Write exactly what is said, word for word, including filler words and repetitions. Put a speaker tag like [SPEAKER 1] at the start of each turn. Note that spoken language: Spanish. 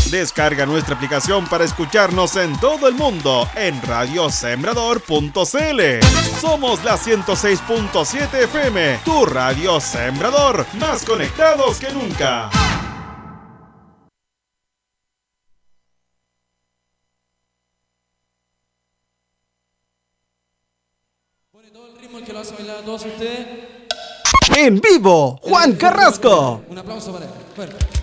[SPEAKER 1] Descarga nuestra aplicación para escucharnos en todo el mundo en radio sembrador punto c l. Somos la ciento seis punto siete F M, tu radio Sembrador, más conectados que nunca.
[SPEAKER 2] Pone todo el ritmo el que lo hace bailar a todos ustedes.
[SPEAKER 3] En vivo, Juan Carrasco.
[SPEAKER 2] Un aplauso para él. Fuerte.